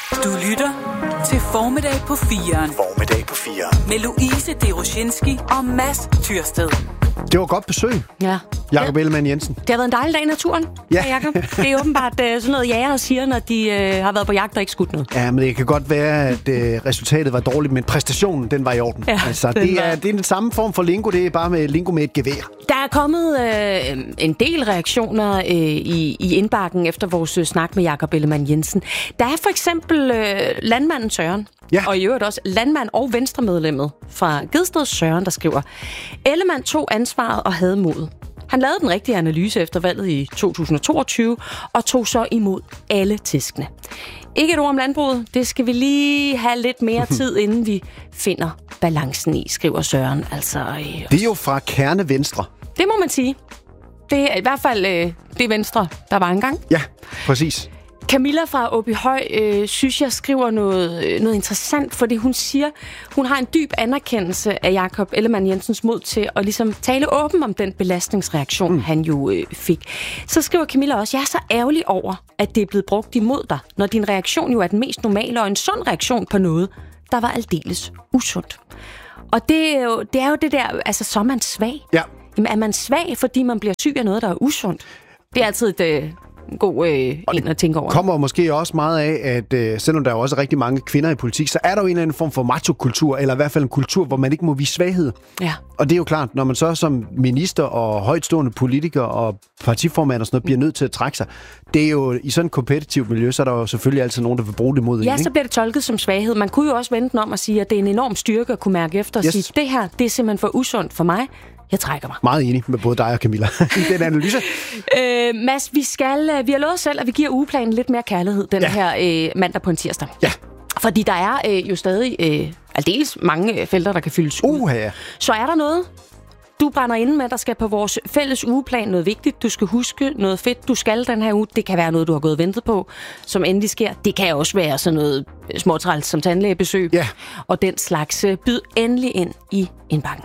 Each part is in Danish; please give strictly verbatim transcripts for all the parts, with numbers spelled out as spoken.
Du lytter til Formiddag på firen. Formiddag på firen. Med Louise Deroshinski og Mads Tyrsted. Det var godt besøg. Ja. Jakob Ellemann-Jensen. Det har været en dejlig dag i naturen, ja. Jakob. Det er åbenbart uh, sådan noget, jægere siger, når de uh, har været på jagt og ikke skudt noget. Ja, men det kan godt være, at uh, resultatet var dårligt, men præstationen, den var i orden. Ja, altså, det, var... er, det er den samme form for lingo, det er bare med lingo med et gevær. Der er kommet uh, en del reaktioner uh, i, i indbakken efter vores uh, snak med Jakob Ellemann-Jensen. Der er for eksempel uh, landmanden Søren, ja. Og i øvrigt også landmand og venstremedlemmet fra Gedsted Søren, der skriver: Ellemann tog ansvaret og havde mod. Han lavede den rigtige analyse efter valget i to tusind og toogtyve og tog så imod alle tæskene. Ikke et ord om landbruget. Det skal vi lige have lidt mere tid, inden vi finder balancen i, skriver Søren. Altså, øh, det er jo fra kerne venstre. Det må man sige. Det er i hvert fald øh, det venstre, der var engang. Ja, præcis. Camilla fra Åbyhøj, øh, synes jeg, skriver noget, øh, noget interessant, fordi hun siger, hun har en dyb anerkendelse af Jakob Ellemann-Jensens mod til at ligesom tale åben om den belastningsreaktion, mm. han jo øh, fik. Så skriver Camilla også: jeg er så ærgerlig over, at det er blevet brugt imod dig, når din reaktion jo er den mest normale og en sund reaktion på noget, der var aldeles usundt. Og det er jo det, er jo det der, altså så er man svag. Ja. Jamen, er man svag, fordi man bliver syg af noget, der er usundt? Det er altid et... Øh, god øh, ind at tænke over. Kommer måske også meget af, at øh, selvom der er også rigtig mange kvinder i politik, så er der jo en eller anden form for macho-kultur, eller i hvert fald en kultur, hvor man ikke må vise svaghed. Ja. Og det er jo klart, når man så som minister og højtstående politiker og partiformand og sådan noget bliver nødt til at trække sig, det er jo i sådan et kompetitivt miljø, så er der jo selvfølgelig altid nogen, der vil bruge det mod Ja, en, så bliver det tolket som svaghed. Man kunne jo også vente den om at sige, at det er en enorm styrke at kunne mærke efter og yes. sige, det her, det er simpelthen for usundt for mig. Jeg trækker mig. Meget enig med både dig og Camilla i den analyse. øh, Mads, vi, skal, vi har lovet selv, at vi giver ugeplanen lidt mere kærlighed den ja. her øh, mandag på en tirsdag. Ja. Fordi der er øh, jo stadig øh, aldeles mange felter, der kan fyldes ud. Uh, ja. Så er der noget, du brænder inde med, der skal på vores fælles ugeplan noget vigtigt. Du skal huske noget fedt, du skal den her uge. Det kan være noget, du har gået og ventet på, som endelig sker. Det kan også være sådan noget småtræls som tandlægebesøg. Ja. Og den slags. Byd endelig ind i indbakken.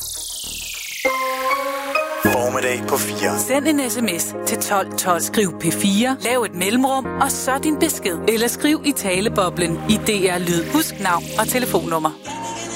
Formiddag på fire. Send en sms til tolv tolv. Skriv P fire. Lav et mellemrum, og så din besked. Eller skriv i taleboblen i D R Lyd. Husk navn og telefonnummer.